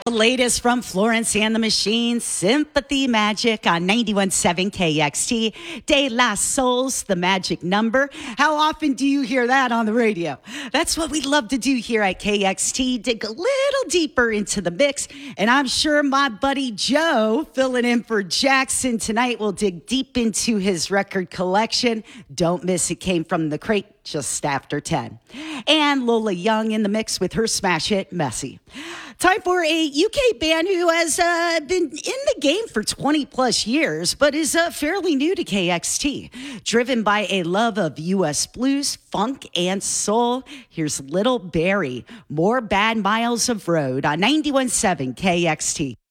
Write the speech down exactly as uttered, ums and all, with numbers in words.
The latest from Florence and the Machine, Sympathy Magic on ninety-one point seven K X T. De La Souls, the magic number. How often do you hear that on the radio? That's what we love to do here at K X T, dig a little deeper into the mix. And I'm sure my buddy Joe, filling in for Jackson tonight, will dig deep into his record collection. Don't miss it, came from the crate just after ten. And Lola Young in the mix with her smash hit, Messy. Time for a U K band who has uh, been in the game for twenty plus years, but is uh, fairly new to K X T. Driven by a love of U S blues, funk, and soul, here's Little Barrie. More Bad Miles of Road on ninety-one point seven K X T.